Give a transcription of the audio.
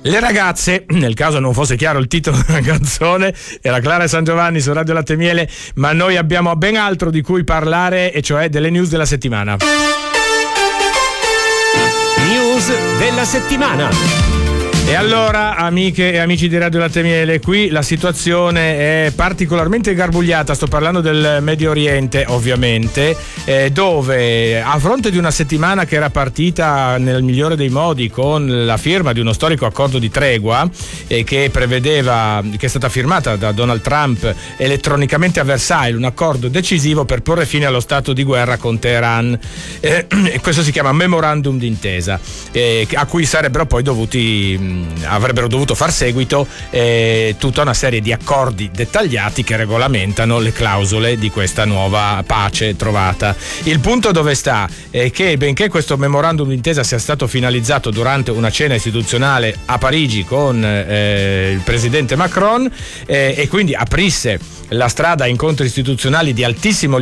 Le ragazze, nel caso non fosse chiaro il titolo della canzone, era Clara San Giovanni su Radio Latte e Miele, ma noi abbiamo ben altro di cui parlare, e cioè delle news della settimana. News della settimana. E allora, amiche e amici di Radio Latte e Miele, qui la situazione è particolarmente garbugliata. Sto parlando del Medio Oriente, ovviamente, dove a fronte di una settimana che era partita nel migliore dei modi con la firma di uno storico accordo di tregua, che è stata firmata da Donald Trump elettronicamente a Versailles, un accordo decisivo per porre fine allo stato di guerra con Teheran. Questo si chiama Memorandum d'intesa, a cui sarebbero poi avrebbero dovuto far seguito tutta una serie di accordi dettagliati che regolamentano le clausole di questa nuova pace trovata. Il punto dove sta è che, benché questo memorandum d'intesa sia stato finalizzato durante una cena istituzionale a Parigi con il presidente Macron, e quindi aprisse la strada a incontri istituzionali di altissimo